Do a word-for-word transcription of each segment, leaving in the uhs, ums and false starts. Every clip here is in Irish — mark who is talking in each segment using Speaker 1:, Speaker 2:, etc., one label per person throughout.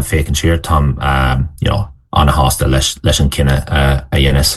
Speaker 1: um, fécinn siar Tom um, you know, an a hásta leis, leis an cinenne uh, a dhéanas.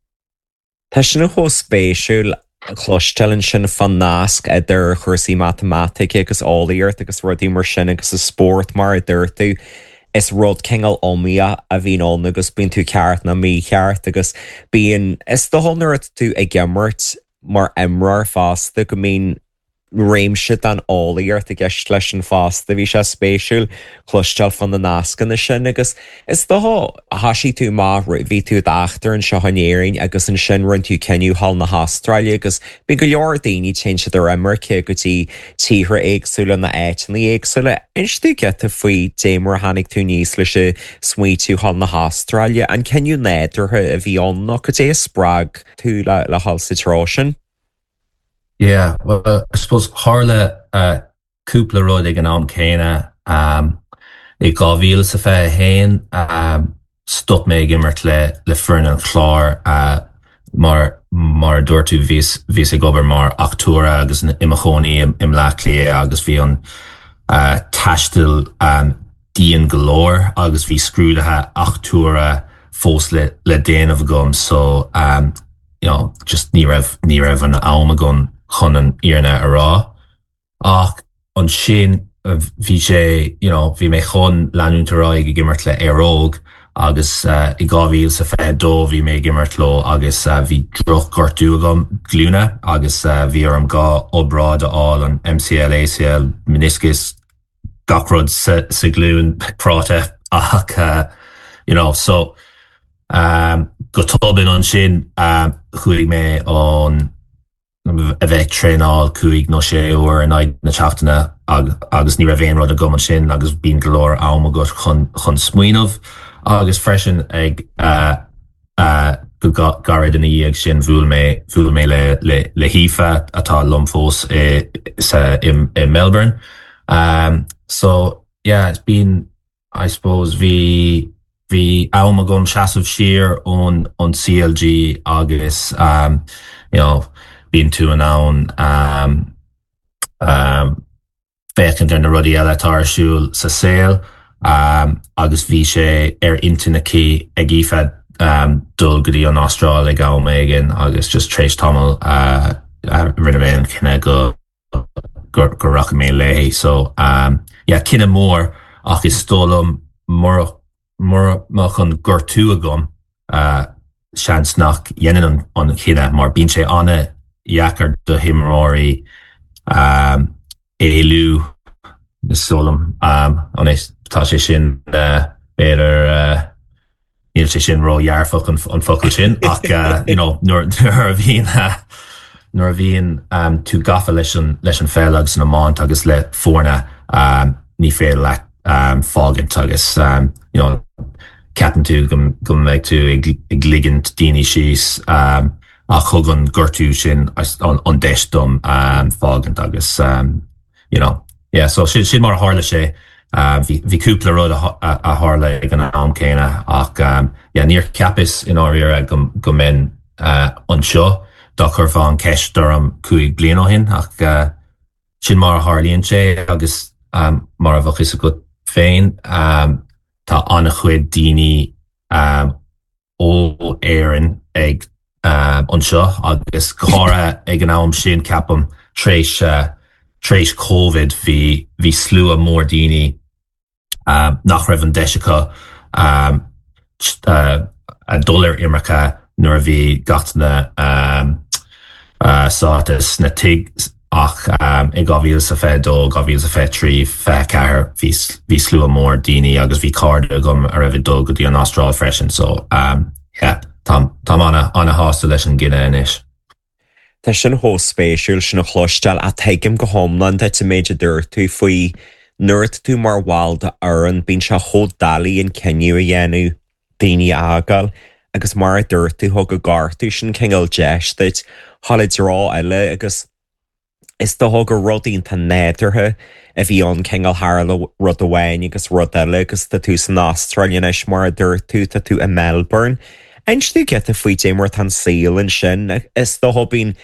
Speaker 2: Tá sin ó spéisiúil chlostelin sin fan nasc idir chuirsaí matematic agus áíart agus rudí mar sin agus is sport mar a dúirtú is rud chéall ómia a bhíón agus bíon tú ceart na mí cheart agus bíon is do honart tú ag gimmart mar imrar fásta go mín réimse an áíart a gceist leis an fásta bhí se spéisiúil chlostel fan na nascan na sin agus is do hasí tú má bhí tú d'achtar an sehanéiring agus an sin run tú ceniu hall na Australia agus bí go leor daoine te si ar immarce go dtí títhir éagsúla na éitnaí éagsúla instú get a faoi démar hanig tú níos lei se smuo tú hall na Australia an ceniu néidirthe a bhíon nó go dé sprág tú le le hall situation.
Speaker 1: Yeah, well, uh, I suppose Harla uh, cúpla rud ag an am céine um, i gáhíle sa fé hain um, stop mé gimmert le le fern an chlár uh, mar mar dúirtú vís vís ag obair mar actúra agus imachóní im, im laclé agus bhí an uh, taistil um, díon golóir agus bhí scrúdathe actúra fós le, le déanamh gom so um, you know, just ní raibh ní raibh an am gon chun an iarna ará. Ach, an sin bhí sé, you know, bhí mé chun leanúntará ag gimmert le aróg agus uh, i gáhíl sa fé dó bhí mé gimmert lo agus uh, bhí droch gortú agam glúna agus uh, bhí ar am gá obrád áil an M C L, A C L, meniscus gachrod sa, sa glún práte ach, uh, you know, so um, go tobin an sin um, chuig mé an a bheith tréáil cuaig nó sé uair an aid na teachtainna ag, agus ní raibh aon rud a gom an sin agus bíon golóir am a go chun, chun smuoinemh agus freisin ag uh, uh, go garid in a dhéag sin bhúil mé, bhúil mé le, le, le hífa atá lomfós i, sa, in, in Melbourne. Um, so, yeah, it's been, I suppose, bhí bhí am a gom seasamh siar on, on C L G agus, um, you know, bíon tú an ann um, um, fécinn ar na rudí eile tarsúil sa saoil um, agus bhí sé ar intanaí ag ífad um, dul go dtí an Austrráil ag am éigean agus just tréis tamil uh, uh, rinne mé an cinenne go go racha mé léi so um, yeah, cinenne mór ach is stólam mór mór má chun gortú agam uh, seans nach dhéanaan an, an cinenne mar bíonn sé anna Iachar do himráí um, éilú na solam um, an is tá sé sin uh, beidir uh, níl sé sin ró dhearfach an, an focail sin ach uh, you know, nuair a bhíon uh, nuair a bhíon um, tú gafa leis an leis an féil agus an amáint agus le fórna um, ní féil le um, fágant agus um, you know, ceapan tú gom gom méid tú ag, ag ligint daoine síos um, a chugan gortú sin an, an deisdom um, fágant agus, um, you know, yeah, so sin, sin mar hála sé, uh, bhí cúpla rud a, a, a hála ag an am céine ach, um, yeah, níor ceapis in áíar go, go men uh, an seo, da chur fá an ceist dar am cúig blian ó hin ach uh, sin mar hálíonn sé agus um, mar a bhachas a go féin, um, tá anna chuid daoine um, ó éireann ag Um, an seo agus chora ag an am sin capam tréis uh, tréis COVID hí hí slú a mór daoine um, nach raibh an deisicha um, uh, a dullar imreacha nuair bhí gatainna um, uh, sátas na tig ach um, ag gábhíl sa fé dó gábhíl sa fé trí fé ceathir hí slú a mór daoine agus bhí card agam a raibh dul go dtí an Austrráil freisin so um, yeah. Tá anna anna hásta leis an gine inis.
Speaker 2: Tá sin hóspéisiúil sin na chlostal a teigim go homlan de te méid a dúir tú faoi nuirt tú mar bháilda aran bín se hód dalí in ceniu a dhéanú daoine ágal agus mar a dúir tú thug go gartú sin chéall deis deit hálaid rá eile agus is do thug go rudaín tá néidirthe a bhí an chéall hála rud amháin agus rud eile agus tá tú san Austrráil is mar a dúir tú tá tú in Melbourne. Einstú get a faoi dé mar tan saoil an sin is do hobín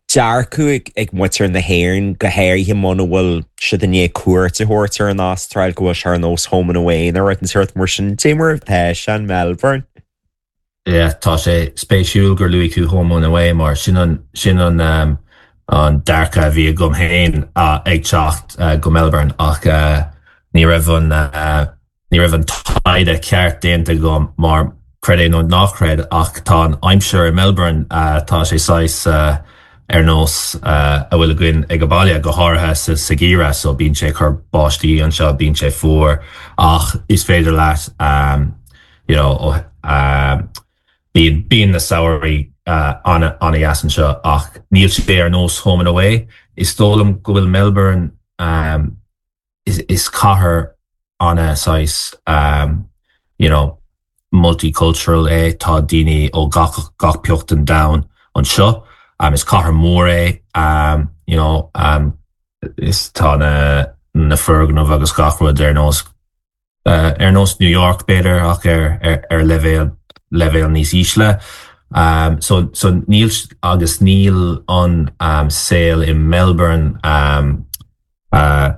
Speaker 2: dearcú ag ag muir na héirn go héir hi mna bhfuil si den é cuairt a thuirtar an Austrráil go bhfuil se ar nós home and away ar an suirt mar sin témar theis an Melbourne.
Speaker 1: Yeah, tá sé spéisiúil gur luí tú home and away mar sin an sin an um, an darcha bhí gom héin uh, ag teacht uh, go Melbourne ach uh, ní raibh an uh, ní raibh an taide ceart déanta gom mar credé nó nachcred ach tá an aimseir in Melbourne uh, tá sé sais uh, ar nós uh, a bhfuil gin ag go baile go hátha sa sagíra so bín sé chur báistí an seo bín sé fuór ach is féidir leat um, you know oh, um, Being being the salary uh, on a on a yasan seo ach níl sé ar nós home and away is stolum go bhfuil Melbourne um, is is cathair on a size um, you know multicultural é tá daoine ó gach gach peochtain down an seo um, is cathair mór é um, you know um, is tá na na Fergan of agus gachrud ar nós uh, ar nós New York better ach ar ar, ar levéil level níos ísle. Um, so so níl agus níl an um, sale in Melbourne um, uh,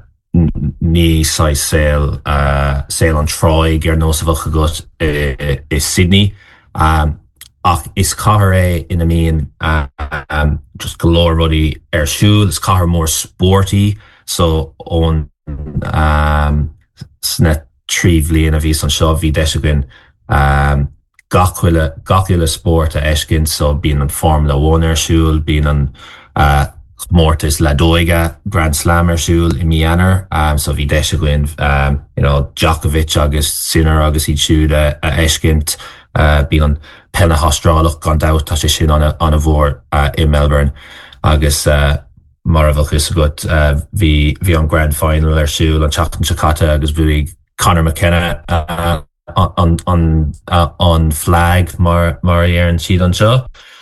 Speaker 1: ní sais sale uh, sale an Troy gur nos bfach agat uh, is Sydney. Um, ach is cathair é ina mian uh, um, just galore ruddy ar siúl, is cathair more sporty, so on um, sna trí bhliain a bhís an seo bhí deise gin um, gachhuile gachhuile sport a eiscin so bín an Formula one ar siúl, bín an uh, Mortis Ladoiga Grand Slam ar siúl i mianar, um, so bhí deise gin um, you know, Djokovic agus Sinner agus iad siúd a, a eiscint uh, bín an penna Austrálach gan daut tá sé sin an a, an a bhór uh, in Melbourne agus uh, mar a bhach is agat uh, bhí bhí an Grand Final ar siúl an teachtain Chakata agus bhí Conor McKenna uh, on on uh, on flag mar mar ar an siad an seo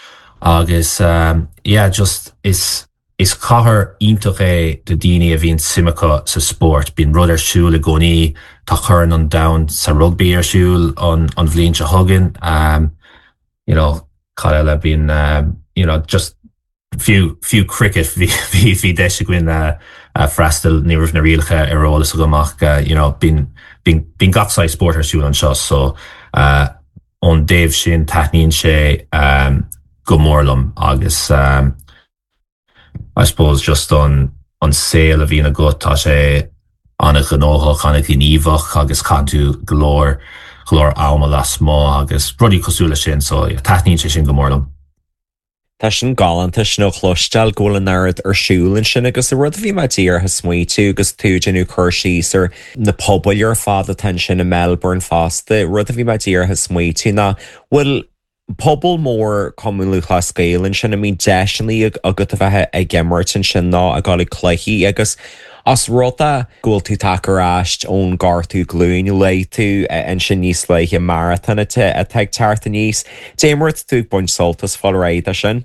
Speaker 1: agus um, yeah just is is cathair iontach é de daoine a bhíonn simachá sa sport bín rud ar siúl a gcónaí tá churann an domhan sa rugby ar siúl an an bhliain se thugann um, you know cad eile bín um, you know just few few cricket bhí bhí bhí deise gin uh, uh, freistal ní raibh na rialcha ar rólas a gomach uh, you know bín bín bín gachsáid sport ar siúl an seo so uh, ón Dave sin taithníonn sé um, go mórlam agus um, I suppose just on on sale a bhíon agat tá sé anna gnóthach anna gníomhach agus cantú glór glór alma le smá agus rudí cosúla sin so yeah, taithníonn sé sin go mórlam.
Speaker 2: Tá sin galanta sin ó chlosisteil ggóla nerd ar siúlann sin agus a rud a bhí mai tíar ha smuo tú agus tú genú chuirsíos ar na pobl ar fád atá sin na Melbourne fásta rud a bhí mai tíar ha smuo tú na bhfuil pobl mór comúnlú chlascéalann sin a mí deisinaí agat a bheitthe ag gimmartin sin ná a gála chluichí agus as ruda ghfuil tú takearáist ón gartú glúin le tú an sin níos leiche marathon a teag teartta níos. Déimhairt tú buint soltas fáil réid a sin?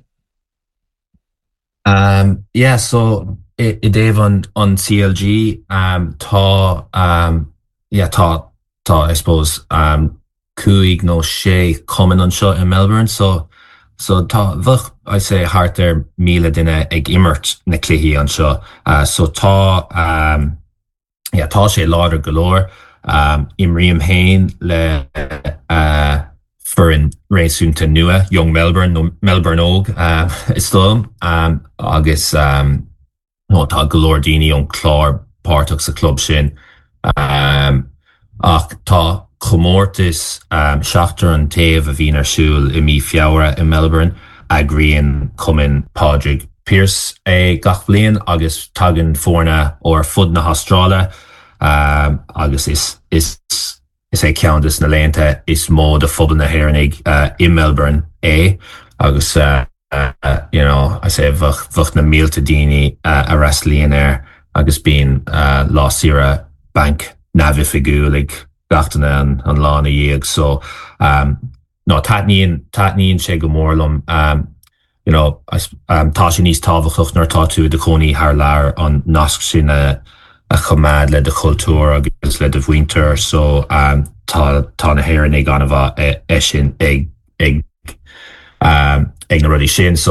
Speaker 1: Um, yeah, so i, i déobh an, an C L G um, tá um, yeah, tá tá I suppose um, cúig nó sé cumann an seo in Melbourne so So tá bhuch I say hart ar míle duine ag immert na cluichí an seo. Uh, so tá um, yeah, tá sé láidir golóir um, imríam hain le uh, for in réasúnta nua Young Melbourne no Melbourne óg uh, is dóm um, agus um, no, tá golóir daoine an chlár páirteach sa club sin um, ach tá Chomórtas um, seachtar an taobh a bhíon ar siúl i mí fiabhra in Melbourne agrion cumin Padraig Pearse é gach bliain agus tagan fórna ó fud na Austrráile um, agus is is is é ceantas na léanta is mó de phobal na hhéirnig uh, in Melbourne é agus uh, uh, uh, you know I say bhuch bhuch na mílta daoine uh, a wrestling air agus bíon uh, lá sira bank navifiúlig gachtainna an, an lána dhéag so um, no tatníonn tatníonn sé go mórlam um, you know um, tá sin níos tábhachtach nar tá tú de coní thar lear an nasc sin a, a chumad le de cultúr agus le de bhhaintear so um, tá tá na hhéirnig an bh é sin ag ag um, ag na rudí sin so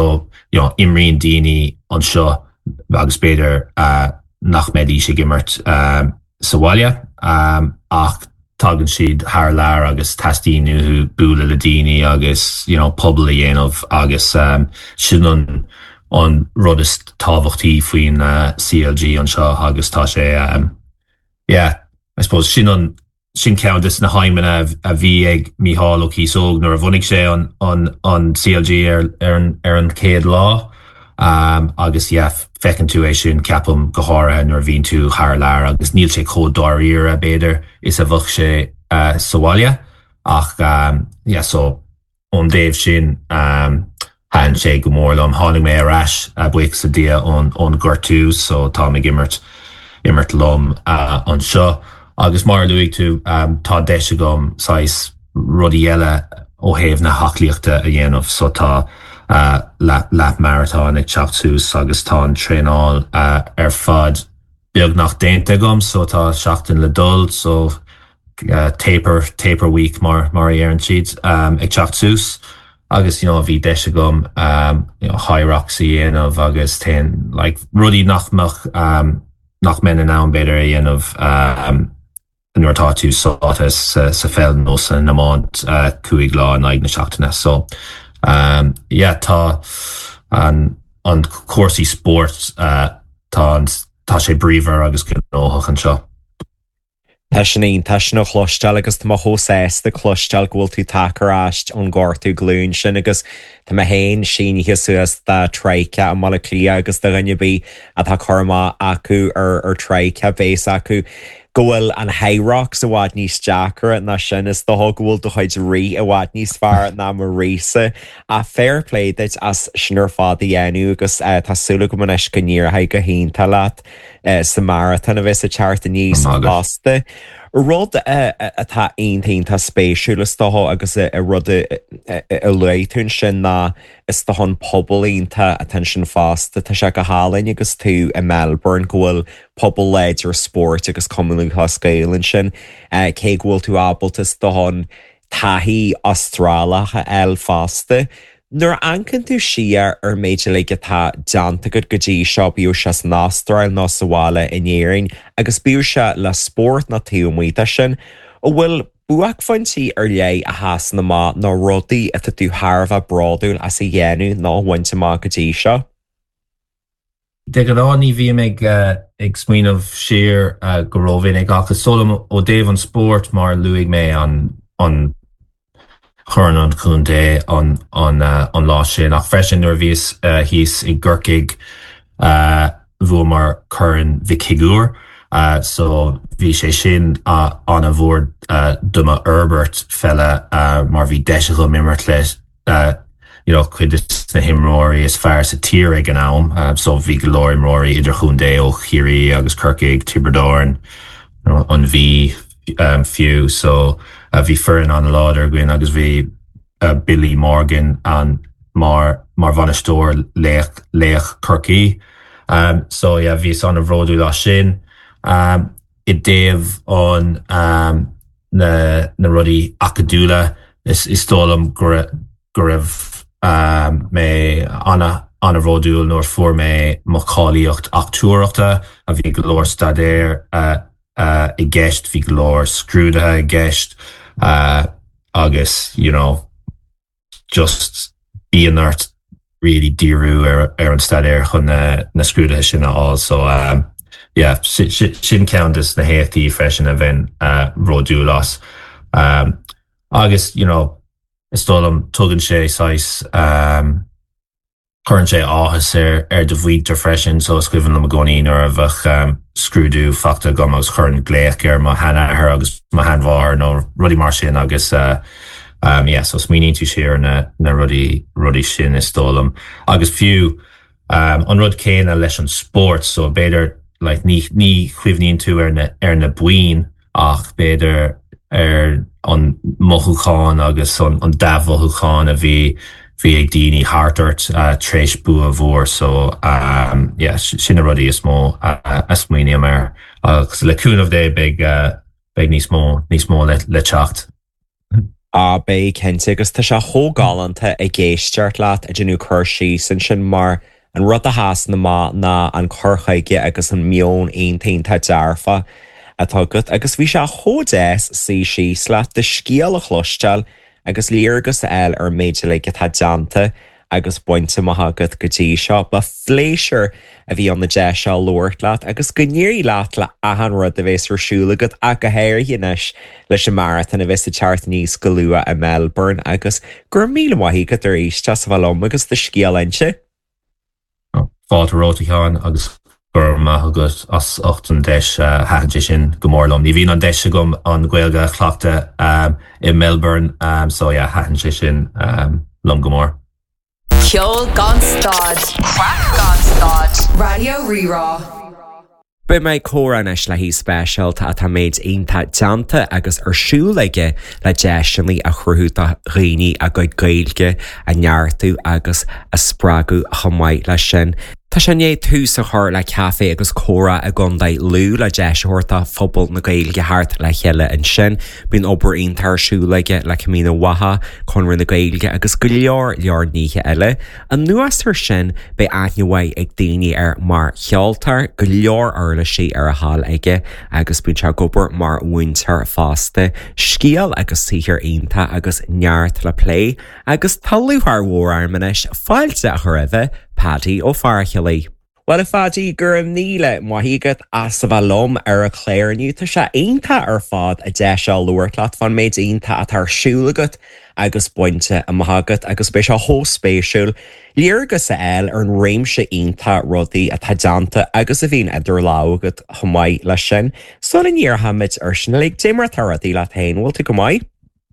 Speaker 1: you know, imríon daoine an seo agus beidir uh, nach méid sé gimmert um, sa bhaile um, ach tagann siad thar lear agus tastíú búla le daoine agus you know, pobl a dhéanamh agus um, sin an an rud is tábhachtaí faoin uh, C L G an seo agus tá sé um, yeah, I suppose sin an sin ceantas na haimena a bhí ag Mícheál Ó Cíosóg nuair a bhunaigh sé an, an, an C L G ar, ar, an, ar an céad lá um, agus yeah, fecinn tú é sin ceapam go háirithe nuair bhíonn tú thar lear agus níl sé chomh dáiríre a beidir is a bhach sé uh, sa bhaile ach um, yeah, so ón déobh sin um, han sé go mórlam tháinig mé arás a buic sa dia ón ón gortús so tá mé gimmert immert lom uh, an seo agus mar luigh tú um, tá deise gom sais rudí eile ó héamh na haclíochta a dhéanamh so tá uh, lap, lap marathon ag teachtús agus tá an tréáil uh, ar fad beag nach déanta gom so tá seachtain le dul so uh, taper taper week mar mar ar an siad um, ag teachtús agus you know bhí deise gom um, you know, high roxy dhéanamh agus ten like rudí nach nach um, nach men an an beidir a dhéanamh um, nuair tá tú sátas sa, sa fel nó san amant uh, cuaig lá an aig na seachtainna so um, yeah, tá an, an cuasaí sport uh, tá, tá sé bríomhar agus gnóthach an seo.
Speaker 2: Tá sin íon tá sin ó chlosisteil agus tá thósés de chlosisteil ghfuil tú takeráist an gáirú glún sin agus tá a héin sin suas de treice a mala clia agus de rinne bí a tá chuma acu ar ar treice bés acu. Gohfuil an Hayrock sa bhád níos deacara na sin is do ghfuil do chuid rí a bhád níos fear na mar résa a fair play deit as sinar fád a dhéanú agus uh, tásúla go man is go níor ha go hínta leat uh, sa marathon a bheits a teart a níos pasta. Rud atá aontainn tá spéisiúlas dotha agus i rud i leitún sin ná is do hon pobl aonanta a tan sin fásta tá se go hálainn agus tú i Melbourne ghfuil pobl leidir sport agus cumúla scéalann sin cé ghfuil tú ábaltas do hon taithí Austrrálacha eil fásta. Nuair ancan tú siar ar méidir le tá deanta go go dtí seo bíú se nástrail nó sa bhála in éiring agus bíú se le sport na túmhaoite sin ó bhfuil buach fantí ar lé a háas na má nó rudaí a tú thbh braúil as i dhéanú nó bhainte má go dtí seo.
Speaker 1: De go ráí bhí ag ag smaoinmh siar go rómhín ag achas solam ó déobh an sport mar luigh mé an an churn an chun dé an an uh, an lá sin ach freisin nuair bhís uh, híos i gcurcaig uh, bhua mar churn Vicigúr uh, so bhí sé sin uh, an a bhór uh, duma Herbert fella uh, mar bhí deise go mimmert leis uh, you know, chuid na himróirí is fearr sa tír ag an am uh, so bhí go leor imróirí idir chun dé ó chiaí agus Curcaig Tiberdorn you know, an bhí um, fiú so Uh, bhí fearin an láidir gin agus bhí uh, Billy Morgan an mar mar bhanistóir léach léach Curcaí um, so yeah, bhí an a bhródú lá sin um, i déobh an um, na, na rudí acadúla is, is tólam go raibh um, mé anna an a bhródúil nuair fuair mé mo cháilíocht achtuaireachta a bhí go leor stadéir uh, uh, i gceist bhí go leor scrúdathe i gceist Uh, agus, you know, just bíonart really díru ar, ar an stadéir chun na, na scrúdathe sin á. So, um, yeah, sin, sin ceantas na héachtaí freisin a bhain uh, ródú las. Um, agus, you know, is tólam tugann sé sais um, churn sé áthas ar, ar do bhuítar freisin, so scuifann am a gcónaín ar a bheith um, scrúdú facta gom agus churn gléach ar má hana ar agus má hanmhar nó rudí mar sin agus uh, um, yeah, so smíonn tú sé ar na, na rudí rudí sin is tólam. Agus fiú um, an rud céine leis an sport, so beidir like, ní, ní chuimhníonn tú ar na, ar na buin ach beidir ar an mothúcháin agus an, an dafmothúcháin a bhí Bhí ag daoine hartart uh, tréis bu a bhór, so um, yeah, sin a rudí is mó uh, a smaoine mar agus leúnmh dé beag uh, níos mó níos mó le, le teacht.
Speaker 2: A bé cinnte agus tá se thógáanta i ggéisteart leat a dú chuirsí san sin mar an rud a háas na má ná an chorchaige agus an mion aontainnta dearfa atágad agus bhí se thódéis sí sí leat de scíal a chlosisteil agus líargus eil ar méide le go tá deanta agus buinte maithagad go dtí seo ba phléisiir a bhí an na de seo luirt leat agus go níirí leat le ahan rud a bhés arsúlagad a go héir dhéanais leis an marathon a bheits a teart níos go luath a Melbourne agus gur míle maithí go tar éiste sa bhom agus de scéalainte.
Speaker 1: Fáilte róta cheáin agus gur maithagad as ochtan deis haide sin go mórlam. Ní bhíon an deise gom an Gaeilge chleachta in Melbourne, so yeah, haide sin lom go mór.
Speaker 3: Ceol gan stad, crack gan stad, Radio Rirá.
Speaker 2: Bu méid córanis le hí spéisialta a tá méid aonanta deanta agus arsúlaige le deisianlaí a chruthúta rií a go gailge a neartú agus a sppragu chomáid lei sin. Tá sé né tús a chuir le caé agus córa a gcondaid lú le deisiúirta fphobal na gailge háart le cheile an sin, bíon obair on tarsúlaige le cumína watha chun rinne gailge agus go leor leor níthe eile. An nuastar sin be aithnehaid ag daoine ar mar cheoltar go leor orla sí ar a hall aige agus bún se gobar mar bhaintear fásta, scíal agus sihir aonanta agus neart le plé agus talúthar mhórarmanis fáilte a chuiribh Paddy ó Farchelí. Well, if Paddy gur am níle maithígad as sa bhalom ar a chléirniu tá sé aonanta ar fád a de seo luirlaat fan méid aonanta a tarsúlagat agus buinte a maithagad agus bé se thóspéisiúil líargus a eil ar an réimse aonanta rudaí a tá deanta agus a bhíon idir lágad chomáid lei sin. So in níorhamid ar sin le démar taradí le tainhil tú go maiid?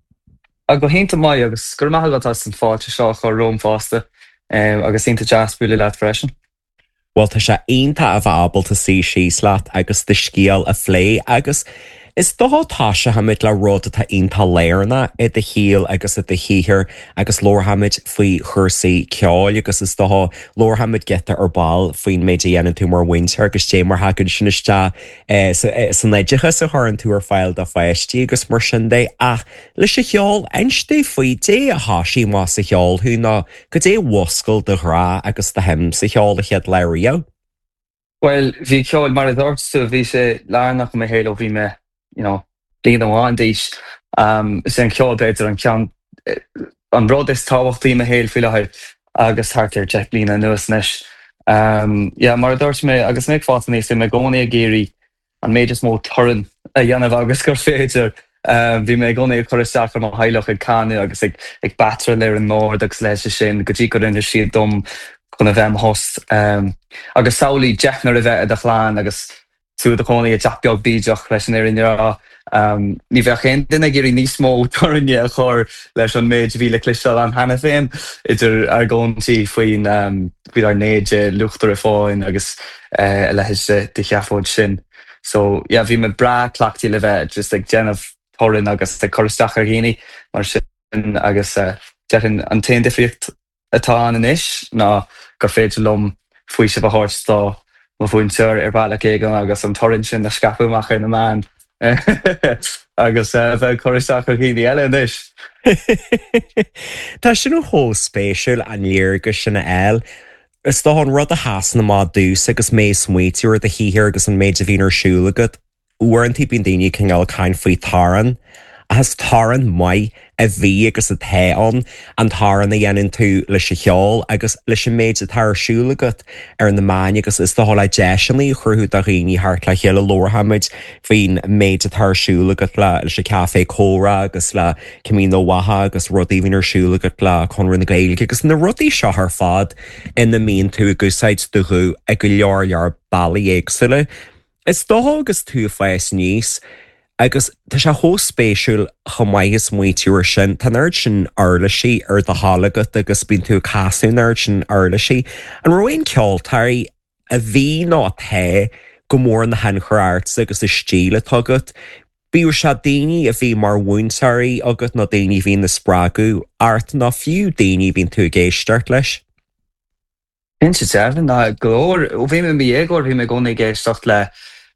Speaker 4: A go hénta mai agus gur maithagad as an fáte seo chu Róm fásta. Um, agus ínta jazzbúla leat freisin.
Speaker 2: Well, tá sé aonanta a bhabal a sí síos leat agus de scíal a phlé agus is dótá se hamid le rud a tá onanta léirna i de híal agus i de híhir agus lórhamid faoi chursaí ceáil agus is dó lórhamid geta ar ball faoin méid dhéanaan tú mar winter agus té mar hagann siniste san leideachas a thurann tú ar fáil de feisttí agus mar sin dé ach leis sé cheáil einstí faoi dé a háisí má sa cheáil thu ná go dé wascail de rá agus de him sa cheáil a chead leirío.
Speaker 4: Well, bhí ceáil mar a dúirtú bhí sé lánach me héile bhí me you know, líon amháin díis um, is an ceol beidir an cean an rud is táhachttaí a héil fiileid agus thart ar Jack lína nuas nes. Um, yeah, mar dúirt me agus méid fáta níos me gcónaí a géirí an méid is mó turann a dhéanamh agus gur féidir. Um, bhí mé gcónaí chuisteach ar má haileach ag canú agus ag, ag batra leir an mór agus leis sin go dtí go rinne siad dom chun a bheith host. Um, agus saolaí deachnar a bheith a chláán agus tú a chónaí a deachbeag bídeach leis an éirí nírá. Um, ní bheith chéan duine géirí níos mó turanne a chur leis an méid bhí le clisteil an hena féin idir ar gcóntí faoin um, bhí ar néide luachtar a fáin agus uh, leis de cheafóid sin. So, yeah, bhí me bra clachtí le bheith just ag déanamh thurann agus de choristeach ar ghéine mar sin agus uh, dean an taon difriocht atá an inis ná gur féidir lom faoi se bhthirtá má bhaintear ar bhaile cégan agus an turann sin na scapuach ar na man. agus bheith choristeach ar ghéine eile inis.
Speaker 2: Tá sin ó thóspéisiúil an líargus sinna eil. Is dó an rud a háas na má dús agus mé smuitiúir de híhir agus an méid a bhíonar siúlagad uairantí bíon daoine cingáil cáin faoi taran a has taran mai a bhí agus a théán an taran a dhéanann tú leis a cheáil agus leis an méid a tarsúlagat ar na máin agus is doá le deisianlaí chruthú a rií thart le chéile lórhamid faoin méid a tarsúlagat le leis a café córa agus le cumín ó watha agus rudaí híonar siúlagat le chunrin na gailge agus na rudaí seo ar fad ina míon tú agusáid dothú ag go leor leor bailí éagsúile. Is dó agus tú fees níos agus tá sé thóspéisiúil chomáigus muitiúir sin tá nerd sin airlaí ar do hálagat agus bíon tú casú nerd sin airlaí an roion ceoltarí a bhí ná the go mór na hen choirt agus is stíle tugad. Bíú se daoine a bhí mar bhaintearí agat na daoine bhíon na sppragu art ná fiú daoine bíon tú géisteart leis.
Speaker 4: Bhín sé teann ná glóir ó bhí me mí éagóir bhí me gcónaí géisteach le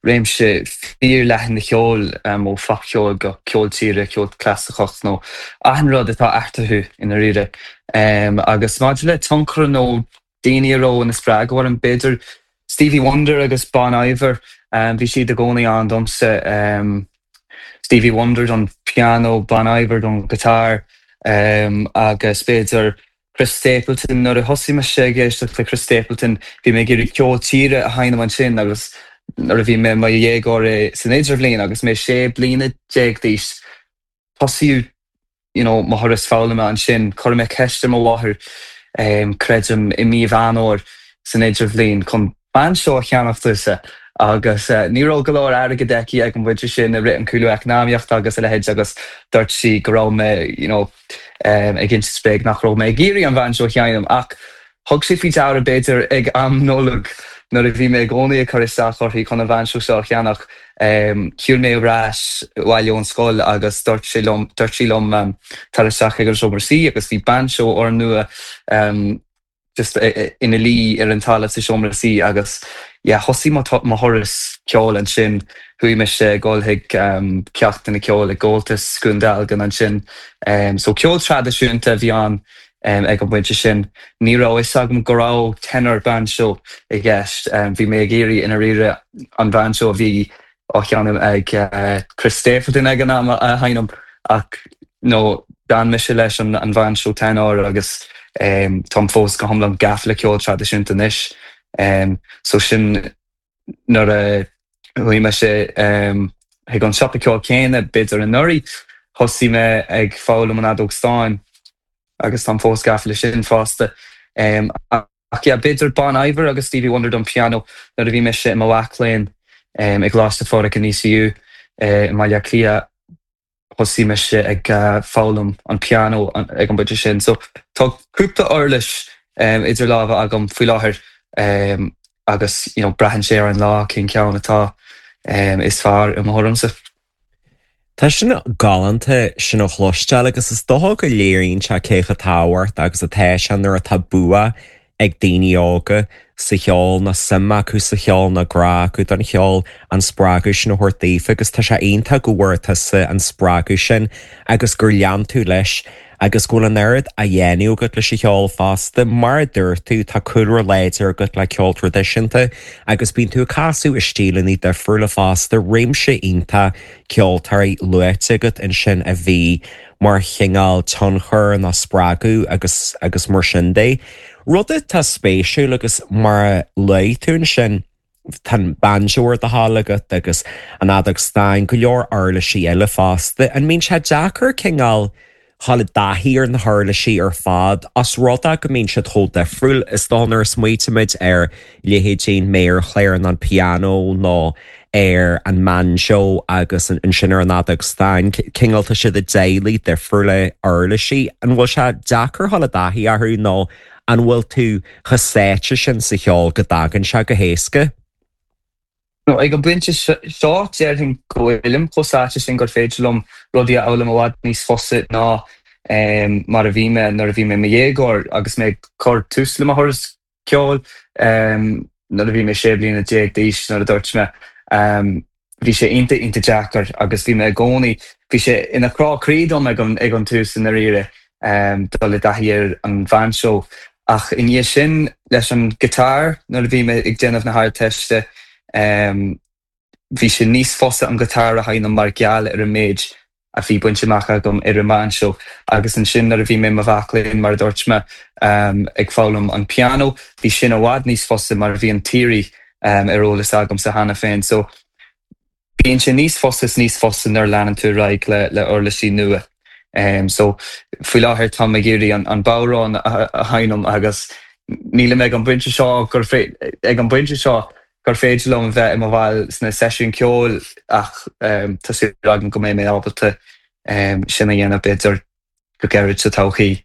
Speaker 4: réimse fíor leithin na cheol ó fach cheol go ceol tíre ceol clasachach nó ahan rud atá airtathú ina riire. Um, agus máidir le tionchar nó daoine ró in na sprág bhar an beidir Stevie Wonder agus Bon Iver um, bhí siad a gcónaí an domsa um, Stevie Wonder don piano, Bon Iver don guitar um, agus beidir Chris Stapleton nuair a thosaí me sé géisteach le Chris Stapleton bhí mé gurí ceol tíre a hainam an sin agus nuair a bhí mé mai dhégor san éidir bhliain agus mé sé bliana déag díos thosaíú you know, ma thuras fála me an sin, chuir me ceiste mo wathair um, creidim i mí bhanóir san éidir bhliain chun ban seo cheannachtusa agus uh, ní ró go leir airge deici ag an bhaide sin a rit an cúlú eacnáíocht agus a lehéid agus dúirt si go rá me you know, um, ag gin spéig nach ró me géirí an bhain seo cheanam ach thug si fí deara beidir ag am nólag nuair a bhí mé gcónaí a chuiristeach orthaí chun a bhain seo seo cheannach um, ciúr mé bhreis bhaile ón scoil agus dúirt sí lom um, taristeach ag an seomraí agus bhí ban seo or nua um, just ina lí ar an talamh sa seomraí agus yeah, thosaí má thuras ceol an sin chuí me sé ggóilthaigh um, ceacht na ceol ag ggóiltas scúndal gan an sin. Um, so ceol tradiisiúnta bhí an um, ag an buinte sin. Ní rá is agam go rá tenor banjo i gceist. Um, bhí mé géirí ina riire an banjo bhí ó cheanam ag uh, Chris Stapleton ag an am a hainam ach nó dan me sé leis an, an banjo tenor agus um, Tom fós go hamlan gaf le ceol tradiisiúnta niis. Um, so sin nuair a bhí me sé um, ag an siop ceol céine beidir an nuirí thosaí me ag fála man adóg stáin agus tam fós gaf le sin fásta. Um, ach yeah, beidir Bon Iver agus Stevie Wonder don piano nuair a bhí me sé im bhhaachlainn um, ag gláiste fóra an E C U uh, i maiile clia thosaí me sé ag uh, fálam an piano an, ag an buide sin. So tá cúpla orlis um, idir lábha agam faoi láthair Um, agus you know, brehan sé an lá cin ceann atá um, is fearr i mthormsa.
Speaker 2: Tá sin galanta sin ó chlosisteil agus is dóth go léironn se cécha táhairt agus a téis an ar a tá bua ag daoine ága sa cheol na sama acu sa cheol na gra acu don cheol an sprágu sin na thuirtaífa agus tá sé aonanta go bhfuirtasa an sprágu sin agus gur lean tú leis agus go an nerd a dhéanú go le sé cheol fásta mar dúir tú tá cuair léidir go le ceol tradiisianta agus bíon tú casú is stílaní de friúla fásta réimse onanta ceoltarí luite go in sin a bhí mar cheingáil tionchur na sprágu agus agus mar sin dé. Rudda tá spéisiú agus mar leitún sin tan banjoir de hálagat agus an adag stein go leor arla sí eile fásta an mín se deachar cheingáil hála dathíar na hála sí ar fad as ruda go mín se thó defriúil is dánar smuoitiid ar léhéidín méir chléir an piano nó ar an manjo agus an sinar an adag stein ceingalta si de déalaí defriúla arla sí an bhfuil se deachar hála dathí athú nó an bhfuil tú choséite sin sa cheol go dagan se go héasca?
Speaker 4: No, ag an blinte seo déirthin gohfuilm chosáte sin gur féidirlumm rudí a álam bhád níos fosa ná um, mar a bhí me nuair a bhí me dhégor agus mé cur túsla a thuras ceol um, nuair a bhí me sé bliana déag díos nuair a dúirt me um, bhí sé inta inta deachar agus bhí me gcónaí bhí sé ina crá crídom ag an, ag an tús in na riire um, dá le dathíar an bhanseo ach in dhé sin leis an gitar nuair a bhí me ag déanamh na háir teiste Um, bhí sé níos fosa an gitar a hain an mar geall ar a méid a bhí buinte macha gom ar a manseo agus an sin ar a bhí mé ma bhaclainn mar dúirt me um, ag fálam an piano bhí sin a bhád níos fosa mar bhí an tíri um, ar ólas agam sa hana féin so bhíonn sé níos fosas níos fosa nar leanan tú raig le, le orla sí nua um, so faoi láthair tá me géirí an, an bárán a, a hainm agus níle me ag an buinte seo gur fé ag an buinte seo gur féidir lom bheith im bhil sna seisiún ceol ach um, tá sé ragan go mé mé ábalta um, sinna dhéanamh beidir go geirid sa todhchaí.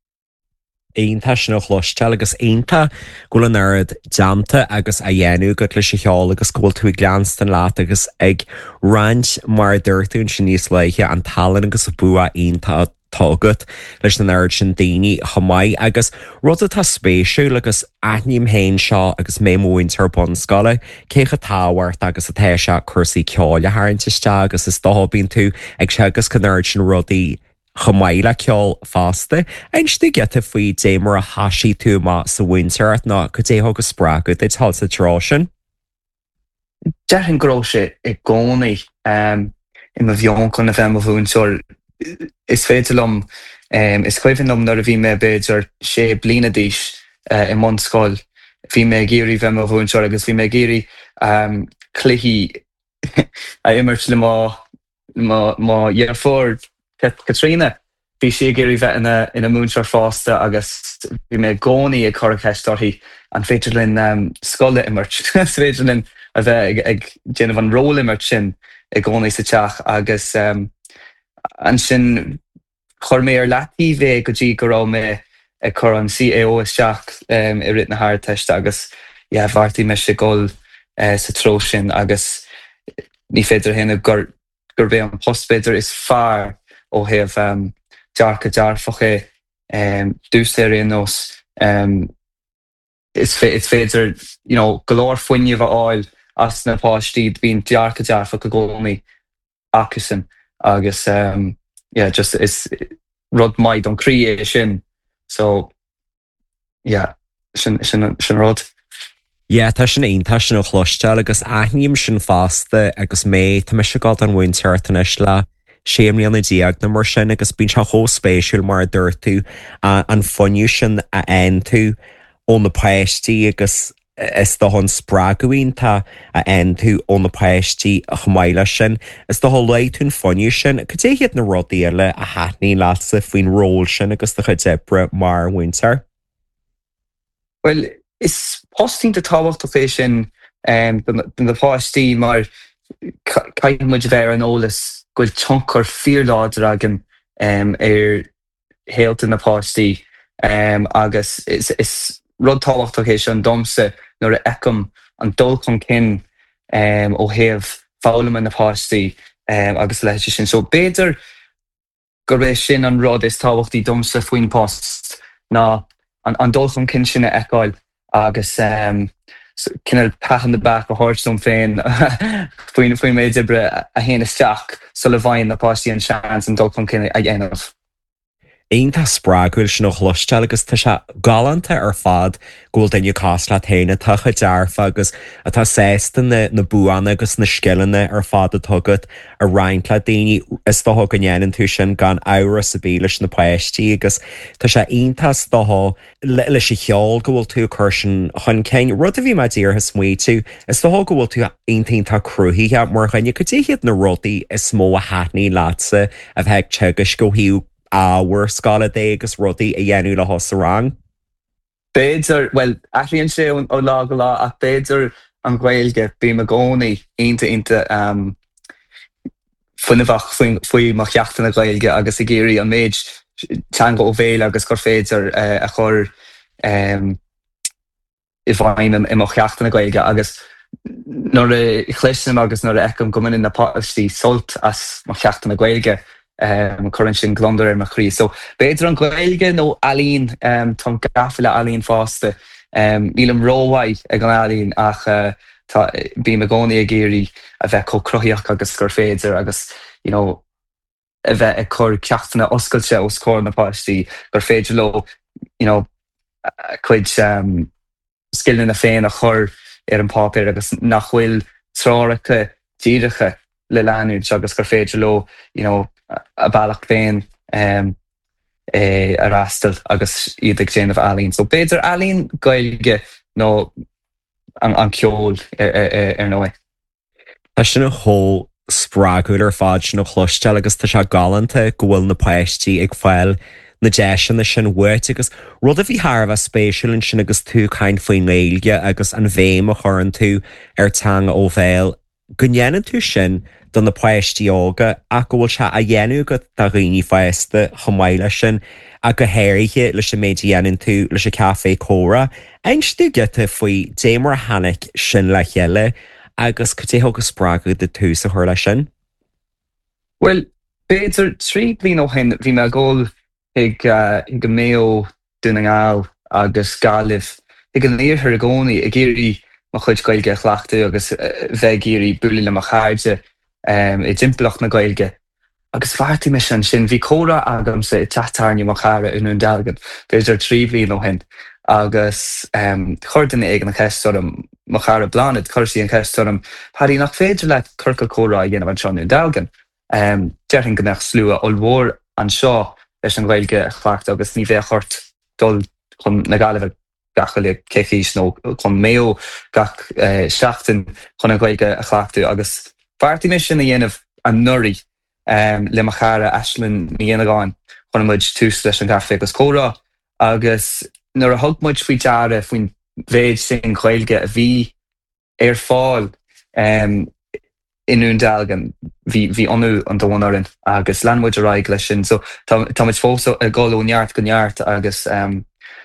Speaker 2: Aonanta sin ó chlosisteil agus aonanta go le nerd deanta agus a dhéanú go lei sé cheol agus ggóil tú gleans den láat agus ag roiint mar dúirtún sin níos leiche an talan agus a bua aonanta tágad leis an air sin daoine chomáid agus rud atá spéisiú agus aithníim héin seo agus mé móin tar bon scala cécha táhairt agus a téise chusaí ceáil a haintiste agus is dóbín tú ag se agus go nerd sin rudaí chomáile ceol fásta, einstí get a faoi démar a hasí tú má sa winter ná go dé agus sppragu d tal sa trásin.
Speaker 4: Dean gróise i gcónaí i ma bheon chun na bheith a bhún seir is féidirlumm is chuimhnnom nar a bhí mé beidir sé blina díis i mscoil bhí mé géirí bheith a bhún seir agus bhí mé géirí cluichí a immert le má má dhearfór Katrina, bhí sé géirí bheith ina ina múnseir fásta agus bhí mé gcónaí ag chorachéistarthaí an féidirlinn scoile immert. Féidirlinn a bheith ag déanamh an ról immert sin ag gcónaí sa teach agus an sin chur mé ar leataí bheith go dtí go raibh mé ag chur an C A O isteach i rit na háirteiste agus bhartaí me sé gol sa tró sin agus ní féidir héanamh gur gur bheith an postbéidir is fearr ó heh dearcha dearfacha dús éirí nos is féidir go leor foiinne bh áil as na páistí bhín dearcha dearfacha gcónaí acusan agus just is rud maid an crí é sin so sin rud.
Speaker 2: Ié tá sin aonanta sin ó chlosisteil agus aithníim sin fásta agus mé tá me se gáil an bhain teirtanis le séimlíon na díag na mar sin agus bín se thó spéisiúil mar dúir tú an foniu sin a ein tú ón na páistí agus is do hon sppraguín tá a ein tú ón na páistí a chomáile sin is do leid tún foniu sin go dé hiad na rodíile a háithnaí lása faoin ról sin agus do chud debre mar winter.
Speaker 4: Well, is postínta táhacht a fé sin den na páistí mar caiimmuid bheith an ólas goil tionchar fíorláidir agan ar héalta na páistí agus is rud táhacht a chééis an domsa nuair a eicem an dul chun cin ó thaobh fálamh na páistí agus leis sin. So béidir gur rééis sin an rud is táhachttaí domsa faoin post ná an dul chun cin sinna eicáil agus cinnar pechan na bac a háirtún féin faoin faoin méid dibre a héana isteach so le bhain na páistí an seans an dul chun cin a dhéanamh.
Speaker 2: Aonanta sppraguil sin ó chluisteil agus tá se galanta ar fad ghfuil daine cás le taine tucha dearfa agus atá sésta na buanna agus na skillanna ar fad a tugad a reinint le daoine is dóth go nnéanann tú sin gan ára sa bí leis na páistí agus tá sé aontas dóth leis i cheol go bhfuil tú chuir sin chun céin rud a bhí me dír has muo tú is dóth go bhfuil tú aontainnta cruthíthe mar chuine go dtíad na rudaí is mó a háithnaí lása a bheith teagas go hiú áhar scala dé agus rudaí a dhéanú le hosa rang?
Speaker 4: Béidir, well, aithríonn sé ó lá go lá ach béidir an Ghaeilge bí me gcónaí aonta aonta fuinneamh faoi mar cheachtain na Ghaeilge agus i géirí an méid teanga ó bhéile agus gur féidir a chur i bhain i mar cheachtain na Ghaeilge agus nuair a chléisim agus nuair a eicem go minic na páistí solt as mar cheachtain na Ghaeilge um, chuann sin glondar ar mar chrí. So béidir an Ghaeilge nó Alín um, tá gafa le Alín fásta. Um, Nílam róhaid ag an Alín ach uh, bí me gcónaí a géirí a bheith có cruthaíoch agus gur féidir agus you know, a bheith ag chur ceachtainna oscailte ó scór na páistí gur féidir lo you know, chuid um, skillna féin a chur ar an pápéir agus nach bhfuil tráracha díiricha le leanúid agus gur féidir lo you know, a bailach féin um, eh, a rastal agus iad ag déanamh Alín. So béidir Alín Gaeilge nó an, an ceol ar, ar, ar nó é.
Speaker 2: Tá sin a hó sprágúil ar fád sin ó chluisteil agus tá se galanta go bhfuil na páistí ag fáil na deisian na sin bhuiit agus rud a bhí thar bheith spéisiúil sin agus tú cain faoin Gaeilge agus an bhéim a churann tú ar teanga ó bhéil go nnéanann tú sin don na páistí ága a go bhfuil se a dhéanú go tá rií feista chomáile sin a go héirithe leis sin méid dhéanann tú leis a café córa. Einstú gite faoi démar hanic sin le chéile agus go dtí thugus sprágu de tú sa thuir lei sin?
Speaker 4: Well, Beidir trí bliain ó hin bhí me ggóil ag uh, ag go méo dúna ngáil agus gáilibh ag an léarthar a gcónaí ag géirí mo chuid gailge chhlaachta agus uh, bheith géirí bualadh le mo chairde um, i dtimplach na gailge. Agus bhairtí me sin sin bhí córa agam sa i teachtarne mo chaire in ún dalgan. Beidir trí bliain ó hin. Agus um, chuirdaine ag an cheistorm mo chaire blanad, chuirsaí an cheistorm, padí nach féidir le curca córa a dhéanamh an seo in dalgan. Um, Deirhin go nach slua olmhór an seo leis an gailge a chhlaachta agus ní bheith chuirt dul chun na gailibh gacha le ceithís nó chun méo gach uh, seachtain chun an gailge a chhlaachta agus bhairtí me sin a dhéanamh an nuirí um, le mo chaire Aislinn ní dhéanagáin chun muid tús leis an gafé agus córa agus nuair a thug muid faoi deara faoin bhéid sin gailge a bhí ar fáil um, inún dalgan hí hí anú an dónarin agus leanmuid a raig lei sin. So tá muid fós a gáil ó neart go neart agus um,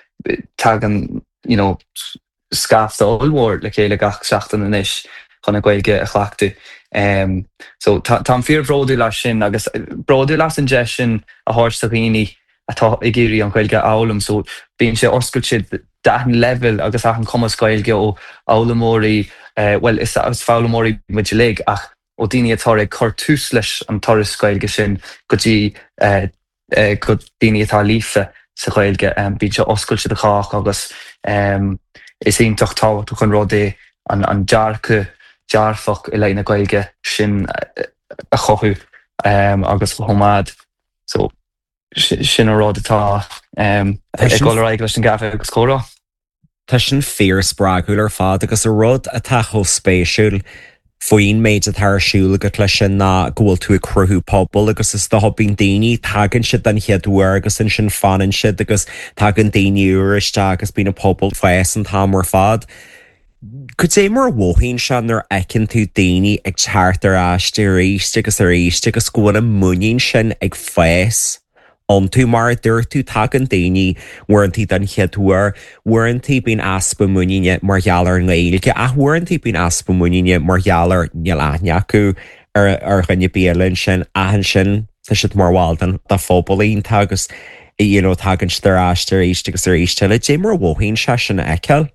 Speaker 4: tagan, you know, scafta olmhór le chéile gach seachtain inis chun a gailge a chhlaachta. Um, so tá fear bródú leis sin agus bródú leis an de sin a háirsta dhaoine atá i géirí an gailge álam, so bíonn sé oscailt siad daithin level agus achan cumas gailge ó álamóirí, uh, well, is as fálamóirí muid le ach ó daoine atá ag chuir tús leis an toras gailge sin go dtí uh, uh, go daoine atá lífa sa gailge um, bíonn sé oscailt siad a chách agus um, is iontocht táhacht chun rud é an, an dearcha dearfach i leith na gailge sin uh, a chothú um, agus go thomád. So sin a rád atá um, ag gáil raig leis an gafé agus córa.
Speaker 2: Tá sin fear sprágúil ar fád agus a rud atá cho spéisiúil faoin méid atá siúla go lei sin na ghfuil tú a cruthú pobl agus is dá bíon daoine tagann siad an cheadúir agus in sin fanan siad agus tagann daoine uiriste agus bína pobl fees an tá mar fad. Could é mar bhóthaín sean ar ecinn tú daoine ag teart ar aiste ar éiste agus ar éiste agus gúin an muín sin ag fees an tú mar dúir tú tagann daoine warintí den cheadúir warintí bíon aspa muíine mar gheallar an gailge a warintí bíon aspa muíine mar gheallar nealáne acu ar ar ghine béalainn sin ahan sin tá siad mar bháildan dá fóbalíonnta agus i dhéanamh tagann siad ar aiste ar éiste agus ar éiste le dé mar bhóthaín se sin eiceil.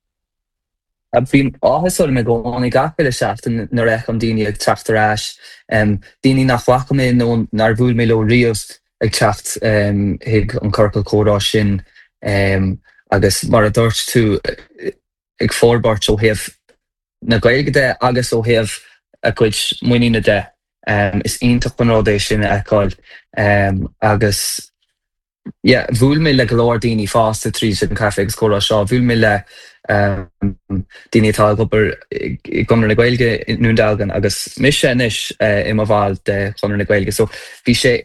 Speaker 4: Bhín áthasúil me gcónaí gafa le seachtain nar éich an daoine ag teacht ar ais. Um, daoine nach bhacha mé nó nar bhúil mé le riamh ag teacht um, ag an corcail córá sin um, agus mar a dúirt tú ag fórbart ó thaobh na gailge de agus ó thaobh a chuid muoine de um, is iontocht an rád é sin a eáil um, agus yeah, bhúil mé le go leor daoine fásta trí sin an cafe agus córá seo, bhúil mé le um, daoine atá gobar i gcomnar na gailge nún dalgan agus mis sé inis uh, i má bháil de chumnar na gailge. So bhí sé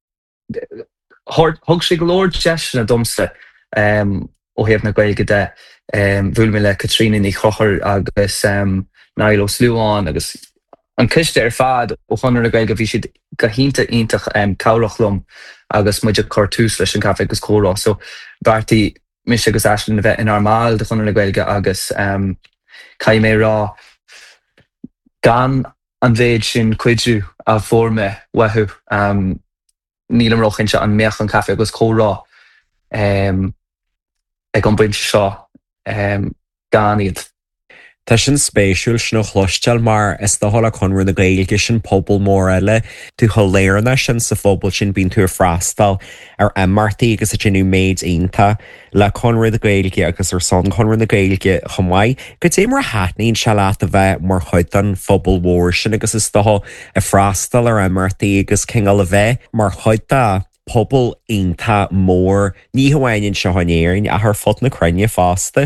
Speaker 4: thug sé go leor deis na domsa um, ó thaobh na gailge de um, bhúil mé le Catrína ní chochar agus um, Nail ó Slúáin agus an ciste ar fad ó chumnar na gailge bhí siad go hinnta ionintach um, cabhlachlum agus muidir chuir tús leis an cafe agus córá. So bhartaí mis agus Aislinn a bheith in armáil de chumnar na gailge agus um, cai mé rá gan an bhéid sin cuidú a bhórme wethu um, níl am rochin se an méach an cafe agus córá um, ag an buinte seo um, gan iad.
Speaker 2: Tá sin spéisiúil sin ó chlosisteil mar is do thola chunrú na gailge sin pobl mór eile tú choléirna sin sa phobal sin bíon tú a freastal ar immartaí agus a dginú méid aonanta le chunrú na gailge agus ar son chunrú na gailge chomáid go dtí mar háithnaín se leat a bheith mar chuid an phobal mór sin agus is do a freastal ar immartaí agus cingal a bheith mar chuid a pobl aonanta mór ní hamhainn se hanéirn a th fud na cruinne fásta.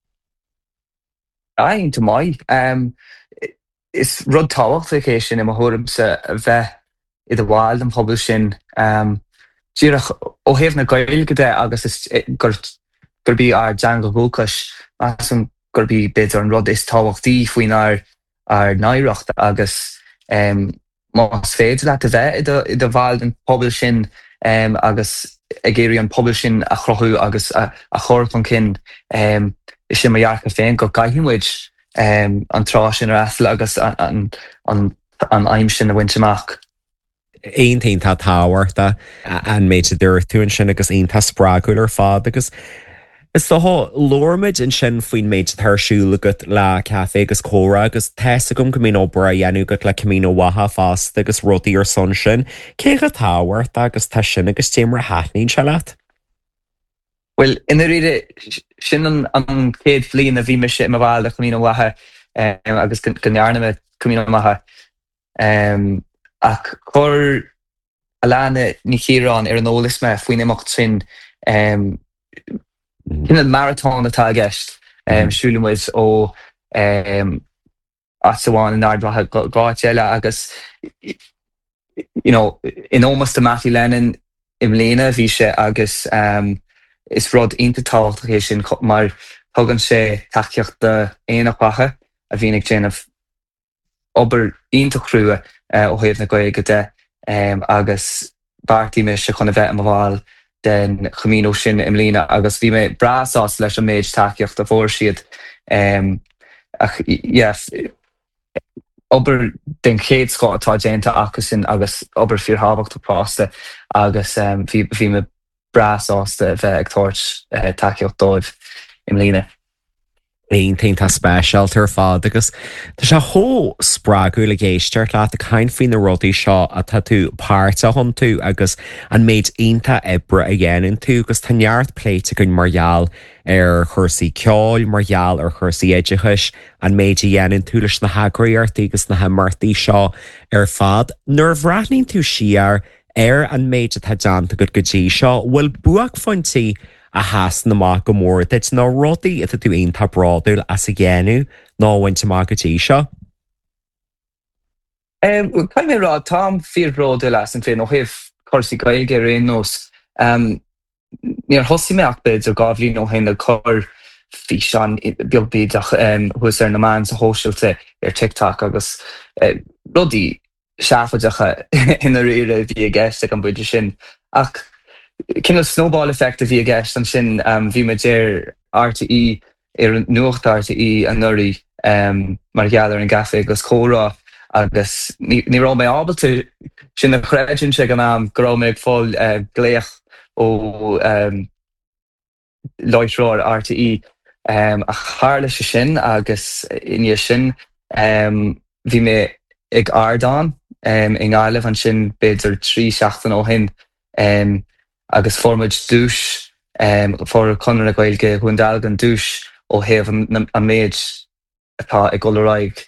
Speaker 4: Ain to mai. Um, is rud táhacht é sin im a thuairm sa bheith i do bháil an pobl sin. Um, Díreach ó thaobh na gailge de agus is gur gurbí ar deanga bhúcais as an gurbí beidir an rud is táhachtaí faoin ar ar náireacht agus um, más féidir leat a bheith i do bháil an pobl sin um, agus ag géirí an pobl sin a chrothú agus a, a chóir chun cin um, is sin marhearcha féin go gaiithimid um, an trá sin ar easla agus an, an, an, an aim sin a bhaint amach.
Speaker 2: aontainn tá táhairta an méid dúir túin sin agus aonanta sprágúil ar fád agus is tá lormid in sin faoin méid tharsúla go le caé agus córa agus teessa gom go míon bra dhéanú go le cumín watha fásta agus rudaí ar son sin, cé go táhairt agus tá sin agus téimar háithnín se leat?
Speaker 4: Well, ina riide sin an céad bblion a bhí me si a bhil a cumín watha agus gnearna me cumín watha ach chur a leanna ní chírán ar an ólas me faoin imeacht sin Kinne marathon atá gist siúlamuid ó asháin in ardbrathe gáiteile agus in ómas de Matthew Lennon im léana bhí sé agus is rud intatácht hééis sin mar thugann sé taceocht de éonachhathe a bhínig déanamh obair ionta chrúa ó thaobh na Gaeilge de agus báirtí me se chuna bheith am bháil den chumín sin im lína agus bhí mé brasás leis an méid takeíocht a bhór siad ach obair den chéad scó atá déanta acu sin agus obair fíorthábhacht pásta agus bhí me brasásta bheith ag tabhairt takeíocht dóibh im lína.
Speaker 2: Aontainn tá spéisialt ar fád agus tá se thó sprágú le géisteart leat a cain faoin na rudaí seo a tá tú páirt a chun tú agus an méid aonanta ibre a dhéanann tú agus tá neart pléite gon margheall ar chursaí ceáil margheall ar chursaí éidechais an méid a dhéanann tú leis na hagraíartaí agus na hamartaí seo ar fad. Nuair bhreathnaíonn tú siar ar an méid a tá deanta go go dtí seo bhfuil buach foiintí a háas na má go mór deit ná rudaí a tú aonanta bráúil as a ghéanú ná bhainte má go dtí seo?
Speaker 4: Cai mé rá tám fíorródú leis an féin ó thaobh chuirsaí Gaeilge ar aon nós. Níor thosaí mé ach bid ar gábhlín ó haine chur fí seán beag bíd thuas ar na man sa hóisiilte ar TikTok agus rudaí seafaideacha ina riire bhí a gceist ag an buidir sin ach Kinne snowball effect a bhí a gceist an sin bhí me déir R T E ar an nuacht R T E an nuirí mar gheallar an gafe agus córá agus ní rá mé ábalta sin na chréidjin se gan am go rá méid fáil gléach ó leitráir R T E a chála se sin agus iní sin bhí mé ag ardán in gáileh an sin beidir trí seachtain ó hin agus formid dúis for chunar na Gaeilge chun dalgan dúis ó thaobh an méid atá ag golaráig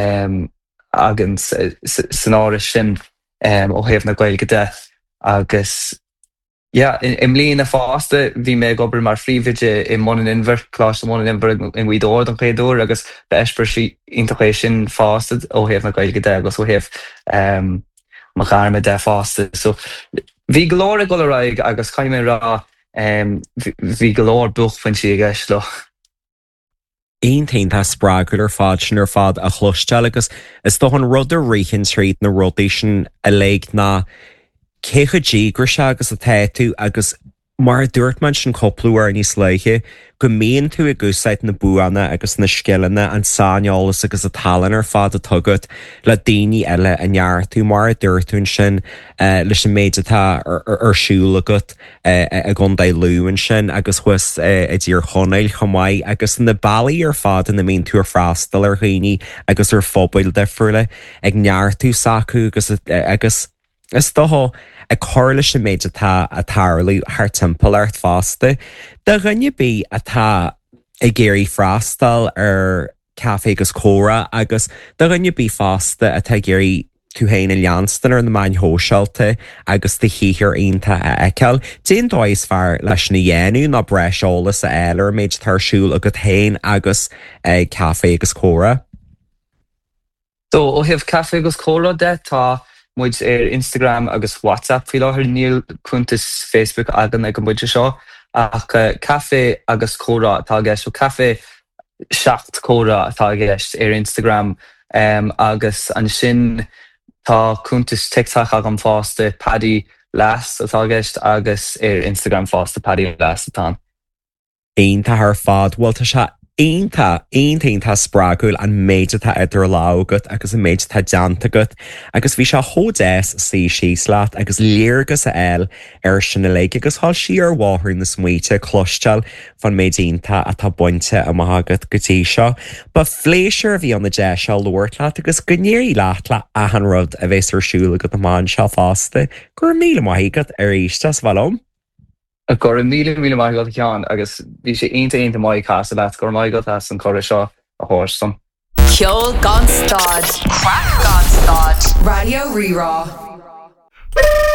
Speaker 4: agan san áras sin ó thaobh na Gaeilge de agus im líon na fásta bhí mé gobar mar phríomhide i món inver chlás món inver in bhuiidóir an chéadú agus be eispur sí intachéis sin fásta ó thaobh na Gaeilge de agus ó thaobh mar charme de fásta so Bhí golóir a golaráig agus caiimé rá bhí golóir buch fan si a gceist le.
Speaker 2: Aontainn tá sprágúil ar fád sin ar fád a chluisteil agus is do an rud a richen tríd na rudaí sin a le ná céchadí gur se agus a téitú agus mar dúirt man sin coplúar níos leiche go mbíonn tú i gúsáid na buanna agus na scilanna an sáneolalas agus a talan ar fád a tugad le daoine eile a near tú mar a dúirtún sin leis an méid atá ar siúla agat a gundá luúin sin agus chuas i dtír chonail chomáid agus na bailí ar fád in na mén tú ar freastal ar chuoine agus ar fóbail de friúla ag near tú sacú agus agus is doá ag choirla sin méid atá a tarlaú th timppel ar fásta. De rinne bí atá i géirí freastal ar cafe agus córa agus de rinne bí fásta atá géirí tú héin i leanstan ar na main hóseilta agus de híhir aonanta a eiceil. Déon dóis fear leis na dhéanú na breiseolalas a eilear méid tarsúil agus tain agus cafe agus córa.
Speaker 4: So ó thaobh cafe agus córa de tá muid ar Instagram agus WhatsApp fi láthir níl chuntas Facebook agan ag an buide seo ach cafe agus córa atá gceist so cafe seacht córa atá gceist ar Instagram agus an sin tá chuntas TikTok ag an fásta Paddy Las atá gceist agus ar Instagram fásta Paddy Las atá.
Speaker 2: Aonanta th fád bhfuil tá se Aonanta aontainnta sprágúil an méidetá idir lágat agus an méidetá deantagat agus bhí se thódéis sí síosleat agus léargus a eil ar sin na léige agus há si ar bháthir na smuoite cloisteil fan méidínta a tá buinte a maithagad gotí seo. Ba phléisiir bhí an na dé seo luirlaat agus gnéirí leatla a an rud a bheits arsúla go amán seo fásta gur míle maithagad ar éistas bhom.
Speaker 4: A gur a míle míle maigad ceán agus bhí sé aonanta aonanta maiid casa leat gur maigad as an choir seo a thuairsam.
Speaker 3: Ceol gan stad. Crack gan stad. Radio Rerá.